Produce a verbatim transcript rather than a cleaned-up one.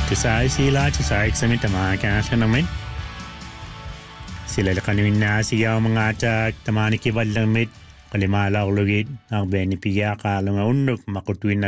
Tusay sila, tusay sa may tamakan siya namin. Sila kanuin na siya mga tsak tamani kibal lamit. Kalimala ulugid ang benipiya ka lang unok makutuin na